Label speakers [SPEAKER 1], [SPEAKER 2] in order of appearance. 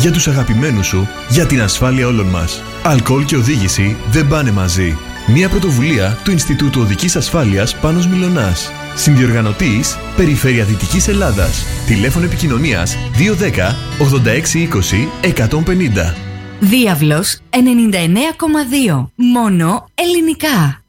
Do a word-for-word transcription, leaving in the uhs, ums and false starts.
[SPEAKER 1] για τους αγαπημένους σου, για την ασφάλεια όλων μας. Αλκοόλ και οδήγηση δεν πάνε μαζί. Μια πρωτοβουλία του Ινστιτούτου Οδικής Ασφάλειας Πάνος Μιλωνάς. Συνδιοργανωτής Περιφέρεια Δυτικής Ελλάδας. Τηλέφωνο επικοινωνίας δύο ένα μηδέν ογδόντα έξι είκοσι εκατόν πενήντα.
[SPEAKER 2] Διάβλος ενενήντα εννέα κόμμα δύο. Μόνο ελληνικά.